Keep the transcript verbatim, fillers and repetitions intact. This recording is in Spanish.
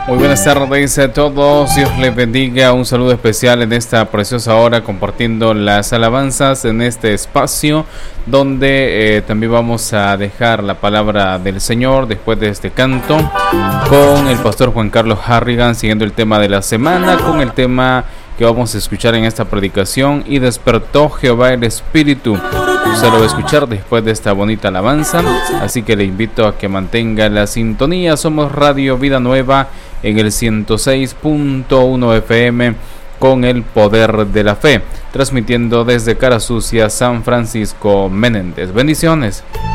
Muy buenas tardes a todos, Dios les bendiga, un saludo especial en esta preciosa hora compartiendo las alabanzas en este espacio donde eh, también vamos a dejar la palabra del Señor después de este canto con el pastor Juan Carlos Harrigan, siguiendo el tema de la semana con el tema que vamos a escuchar en esta predicación: y despertó Jehová el espíritu. Usted lo va a escuchar después de esta bonita alabanza, así que le invito a que mantenga la sintonía. Somos Radio Vida Nueva en el ciento seis punto uno F M con el poder de la fe, transmitiendo desde Cara Sucia, San Francisco Menéndez. Bendiciones.